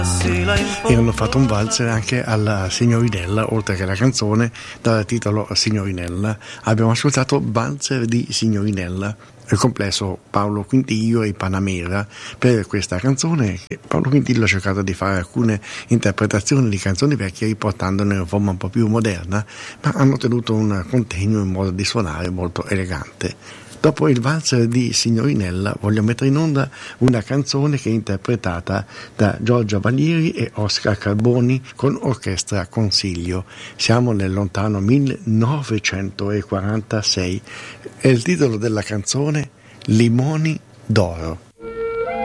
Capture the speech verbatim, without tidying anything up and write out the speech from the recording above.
E hanno fatto un valzer anche alla Signorinella, oltre che la canzone dal titolo Signorinella. Abbiamo ascoltato Valzer di Signorinella, il complesso Paolo Quintiglio e Panamera. Per questa canzone Paolo Quintiglio ha cercato di fare alcune interpretazioni di canzoni vecchie riportandone in forma un po' più moderna, ma hanno tenuto un contegno in modo di suonare molto elegante. Dopo il valzer di Signorinella voglio mettere in onda una canzone che è interpretata da Giorgia Valieri e Oscar Carboni con Orchestra Consiglio. Siamo nel lontano millenovecentoquarantasei e il titolo della canzone Limoni d'oro.